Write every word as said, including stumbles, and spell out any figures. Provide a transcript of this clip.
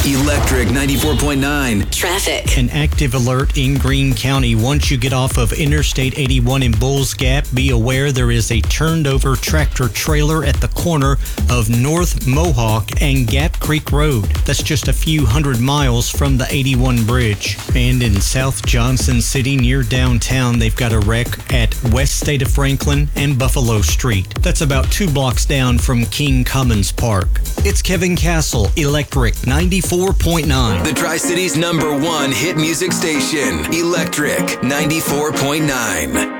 Electric ninety-four point nine. Traffic. An active alert in Greene County. Once you get off of Interstate eighty-one in Bulls Gap, be aware there is a turned over tractor trailer at the corner of North Mohawk and Gap Creek Road. That's just a few hundred miles from the eighty-one bridge. And in South Johnson City near downtown, they've got a wreck at West State of Franklin and Buffalo Street. That's about two blocks down from King Commons Park. It's Kevin Castle, Electric ninety-four point nine. The Tri-Cities number one hit music station, Electric ninety-four point nine.